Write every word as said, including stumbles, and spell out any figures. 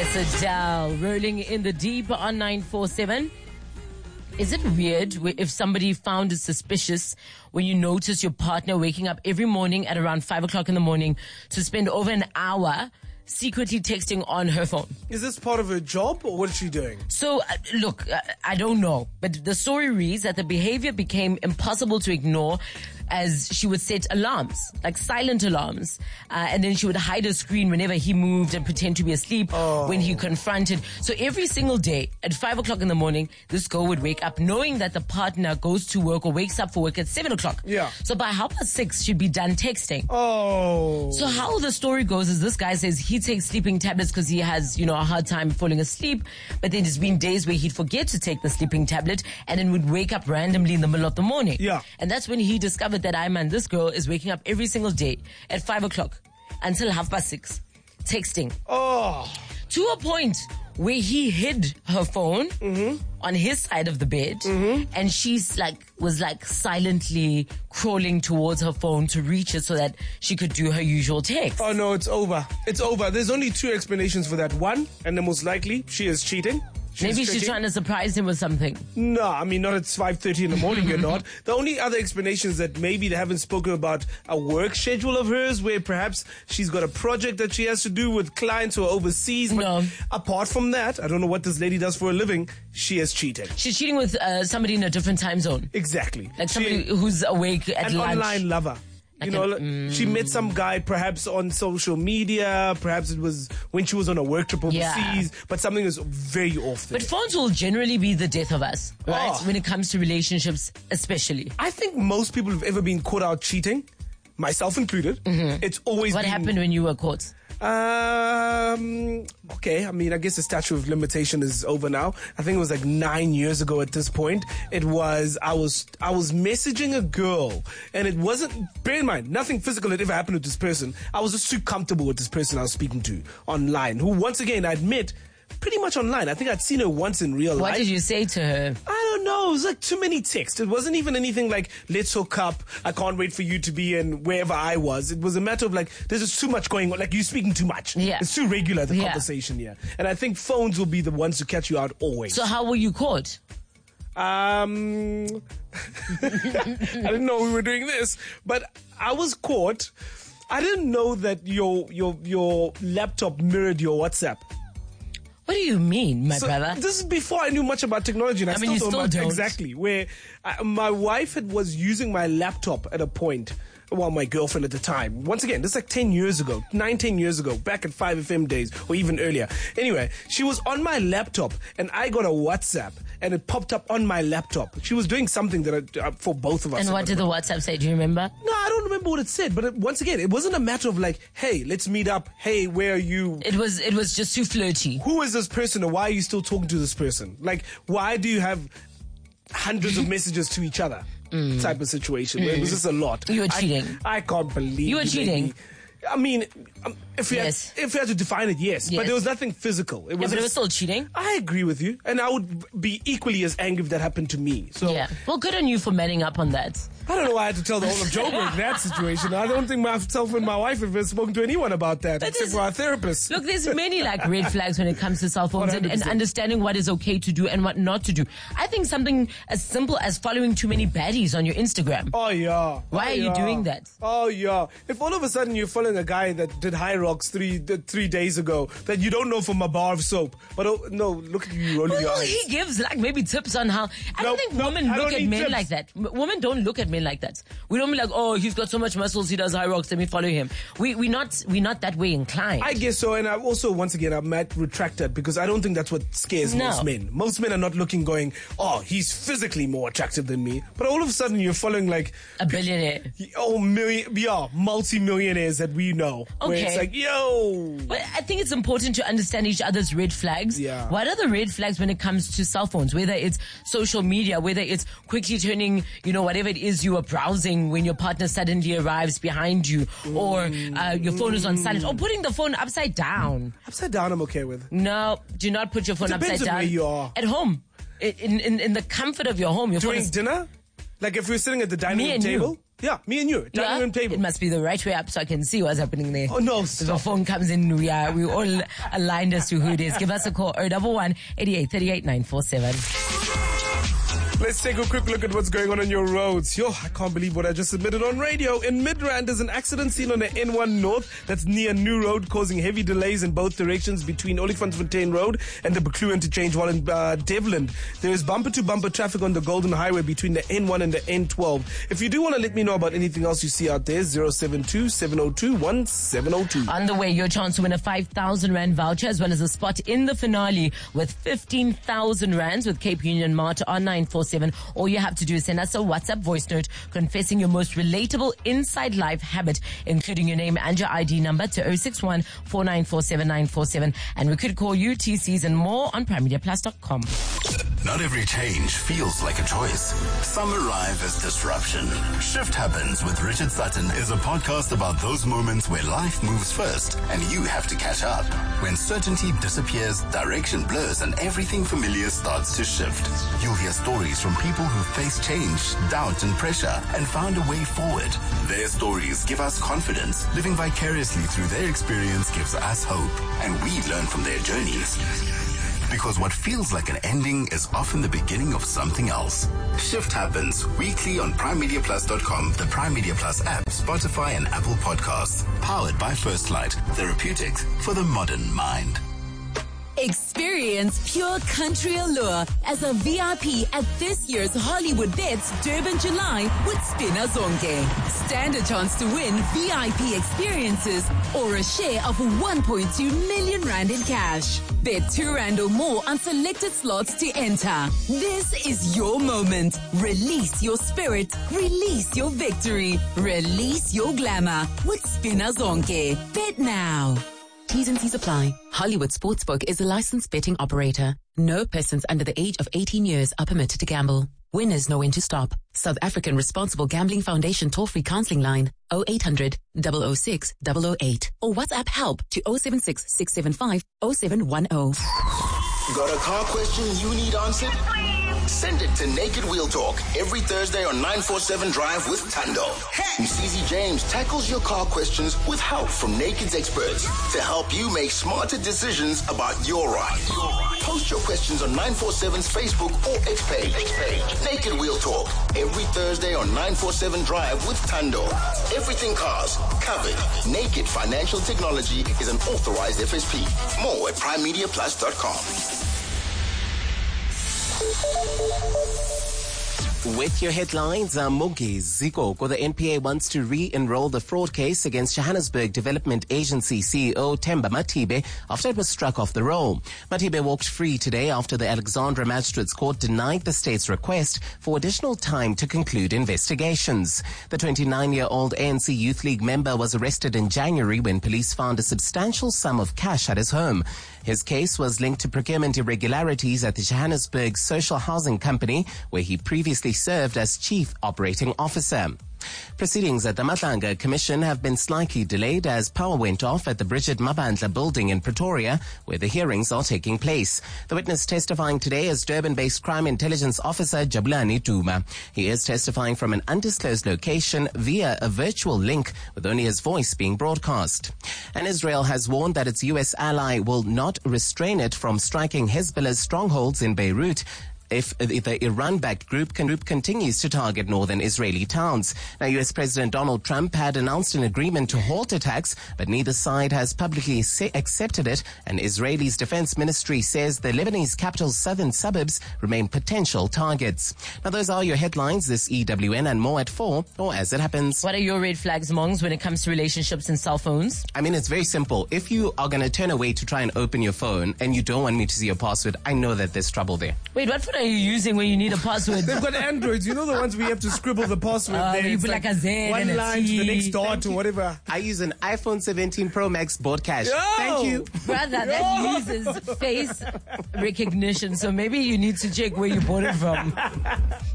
Yes, Adele, rolling in the deep on nine four seven. Is it weird if somebody found it suspicious when you notice your partner waking up every morning at around five o'clock in the morning to spend over an hour secretly texting on her phone? Is this part of her job or what is she doing? So, uh, look, uh, I don't know, but the story reads that the behavior became impossible to ignore as she would set alarms, like silent alarms, uh, and then she would hide her screen whenever he moved and pretend to be asleep oh. when he confronted. So every single day at five o'clock in the morning, this girl would wake up knowing that the partner goes to work or wakes up for work at seven o'clock. Yeah. So by half past six, she'd be done texting. Oh. So how the story goes is this guy says he takes sleeping tablets because he has, you know, a hard time falling asleep, but then there's been days where he'd forget to take the sleeping tablet and then would wake up randomly in the middle of the morning. Yeah. And that's when he discovered that I man, this girl is waking up every single day at five o'clock until half past six, texting. Oh. To a point where he hid her phone mm-hmm. on his side of the bed, mm-hmm. and she's like was like silently crawling towards her phone to reach it so that she could do her usual text. Oh no, it's over. It's over. There's only two explanations for that. One, and the most likely, she is cheating. She's Maybe tricking. she's trying to surprise him with something. No, I mean, not at five thirty in the morning, you're not. The only other explanation is that maybe they haven't spoken about a work schedule of hers where perhaps she's got a project that she has to do with clients who are overseas. But no. Apart from that, I don't know what this lady does for a living. She is cheating. She's cheating with uh, somebody in a different time zone. Exactly. Like somebody she, who's awake at an lunch. An online lover. Like you know, an, mm. she met some guy perhaps on social media, perhaps it was when she was on a work trip overseas, yeah. but something is very off there. But phones will generally be the death of us, right? Oh. When it comes to relationships, especially. I think most people who've ever been caught out cheating, myself included, mm-hmm. it's always What been, happened when you were caught? Um, okay, I mean, I guess the statute of limitation is over now. I think it was like nine years ago at this point. It was, I was, I was messaging a girl and it wasn't, bear in mind, nothing physical had ever happened with this person. I was just too comfortable with this person I was speaking to online, who once again, I admit, pretty much online. I think I'd seen her once in real what life. What did you say to her? I don't know. It was like too many texts. It wasn't even anything like, let's hook up. I can't wait for you to be in wherever I was. It was a matter of like, there's just too much going on. Like, you're speaking too much. Yeah. It's too regular, the yeah. conversation here. And I think phones will be the ones to catch you out always. So how were you caught? Um, I didn't know we were doing this, but I was caught. I didn't know that your, your, your laptop mirrored your WhatsApp. What do you mean, my so brother? This is before I knew much about technology. And I, I mean, still you don't still much, don't. Exactly. Where I, my wife had, was using my laptop at a point. Well, my girlfriend at the time. Once again, this is like ten years ago, nine, ten years ago, back at five F M days, or even earlier. Anyway, she was on my laptop, and I got a WhatsApp, and it popped up on my laptop. She was doing something that I, uh, for both of us. And what did the WhatsApp say? Do you remember? No, I don't remember what it said. But it, once again, it wasn't a matter of like, hey, let's meet up. Hey, where are you? It was. It was just too flirty. Who is this person, or why are you still talking to this person? Like, why do you have hundreds of messages to each other? Mm. Type of situation. Mm. It was just a lot. You were cheating. I, I can't believe you were cheating. Me. I mean, if you, yes. had, if you had to define it, yes. yes. But there was nothing physical. It was yeah, but just, it was still cheating. I agree with you. And I would be equally as angry if that happened to me. So yeah. Well, good on you for manning up on that. I don't know why I had to tell the whole of Joburg that situation. I don't think myself and my wife have ever spoken to anyone about that, but except for our therapist. Look, there's many like red flags when it comes to cell phones and, and understanding what is okay to do and what not to do. I think something as simple as following too many baddies on your Instagram. Oh, yeah. Why oh, are yeah. you doing that? Oh, yeah. If all of a sudden you're following a guy that did high rocks three three days ago that you don't know from a bar of soap, but oh, no, look at you rolling well, your well, eyes. He gives like maybe tips on how. I no, don't think no, women I look don't at men tips. like that. M- women don't look at men like that. We don't be like, oh, he's got so much muscles, he does high rocks, let me follow him. We we not we not that way inclined. I guess so, and I also once again I might retract that because I don't think that's what scares no. most men. Most men are not looking, going, oh, he's physically more attractive than me. But all of a sudden you're following like a billionaire. Oh, million, yeah, multi-millionaires that we know. Okay. Where it's like, yo. But I think it's important to understand each other's red flags. Yeah. What are the red flags when it comes to cell phones? Whether it's social media, whether it's quickly turning, you know, whatever it is you are browsing when your partner suddenly arrives behind you, or uh, your phone is on silent, or putting the phone upside down. Upside down, I'm okay with. No, do not put your phone Depends upside on down. where you are. At home. In, in, in the comfort of your home. Your During phone is, dinner? Like if we're sitting at the dining Me room and table? you. Yeah, me and you, dining Yeah, room table. it must be the right way up so I can see what's happening there. Oh, no, If the stop. phone comes in, we are we all aligned as to who it is. Give us a call, oh one one, eighty-eight thirty-eight, nine four seven. Let's take a quick look at what's going on on your roads. Yo, I can't believe what I just submitted on radio. In Midrand, there's an accident seen on the N one North that's near New Road, causing heavy delays in both directions between Olifantsfontein Road and the Beclu interchange, while in uh, Devland, there is bumper-to-bumper traffic on the Golden Highway between the N one and the N twelve. If you do want to let me know about anything else you see out there, zero seven two, seven oh two, one seven oh two. On the way, your chance to win a five thousand rand voucher as well as a spot in the finale with fifteen thousand rands with Cape Union Mart on nine four seven. All you have to do is send us a WhatsApp voice note confessing your most relatable inside life habit, including your name and your I D number to oh six one, four nine four seven, nine four seven. And we could call you T Cs and more on prime media plus dot com. Not every change feels like a choice. Some arrive as disruption. Shift Happens with Richard Sutton is a podcast about those moments where life moves first and you have to catch up. When certainty disappears, direction blurs, and everything familiar starts to shift. You'll hear stories from people who faced change, doubt, and pressure and found a way forward. Their stories give us confidence. Living vicariously through their experience gives us hope, and we learn from their journeys. Because what feels like an ending is often the beginning of something else. Shift Happens weekly on prime media plus dot com, the Prime Media Plus app, Spotify, and Apple Podcasts. Powered by First Light, therapeutics for the modern mind. Experience pure country allure as a V I P at this year's Hollywood Bets Durban July with Spina Zonke. Stand a chance to win V I P experiences or a share of one point two million rand in cash. Bet two rand or more on selected slots to enter. This is your moment. Release your spirit. Release your victory. Release your glamour with Spina Zonke. Bet now. T's and C's apply. Hollywood Sportsbook is a licensed betting operator. No persons under the age of eighteen years are permitted to gamble. Winners know when to stop. South African Responsible Gambling Foundation toll-free counseling line oh eight hundred, double oh six, double oh eight or WhatsApp help to oh seven six, six seven five, oh seven one oh. Got a car question you need answered? Send it to Naked Wheel Talk every Thursday on nine four seven Drive with Tando. Msizi James tackles your car questions with help from Naked's experts to help you make smarter decisions about your ride. Post your questions on nine four seven's Facebook or X page. Naked Wheel Talk every Thursday on nine four seven Drive with Tando. Everything cars covered. Naked Financial Technology is an authorized F S P. More at prime media plus dot com. With your headlines, uh, Mogi Zikoko, the N P A wants to re-enroll the fraud case against Johannesburg Development Agency C E O Themba Matibe after it was struck off the roll. Matibe walked free today after the Alexandra Magistrates Court denied the state's request for additional time to conclude investigations. The twenty-nine-year-old A N C Youth League member was arrested in January when police found a substantial sum of cash at his home. His case was linked to procurement irregularities at the Johannesburg Social Housing Company, where he previously served as Chief Operating Officer. Proceedings at the Matlanga Commission have been slightly delayed as power went off at the Bridget Mabandla building in Pretoria, where the hearings are taking place. The witness testifying today is Durban-based Crime Intelligence Officer Jabulani Duma. He is testifying from an undisclosed location via a virtual link, with only his voice being broadcast. And Israel has warned that its U S ally will not restrain it from striking Hezbollah's strongholds in Beirut if the Iran-backed group continues to target northern Israeli towns. Now, U S President Donald Trump had announced an agreement to halt attacks, but neither side has publicly accepted it, and Israel's defense ministry says the Lebanese capital's southern suburbs remain potential targets. Now, those are your headlines this E W N and more at four, or as it happens. What are your red flags, Mongs, when it comes to relationships and cell phones? I mean, it's very simple. If you are going to turn away to try and open your phone and you don't want me to see your password, I know that there's trouble there. Wait, what phone are you using when you need a password? They've got Androids. You know the ones we have to scribble the password Uh, there. you It's put like a Z one and a line to the T. next dot or whatever. I use an iPhone seventeen Pro Max board cash. Yo! Thank you. Brother, that uses face recognition, so maybe you need to check where you bought it from.